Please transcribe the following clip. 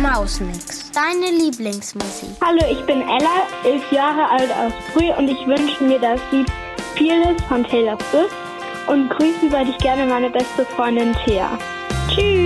Mausmix, deine Lieblingsmusik. Hallo, ich bin Ella, 11 Jahre alt aus Brühl und ich wünsche mir das Lied Fearless von Taylor Swift und grüßen würde ich gerne meine beste Freundin Thea. Tschüss!